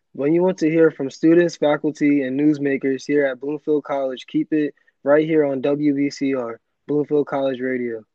When you want to hear from students, faculty, and newsmakers here at Bloomfield College, keep it right here on WVCR, Bloomfield College Radio.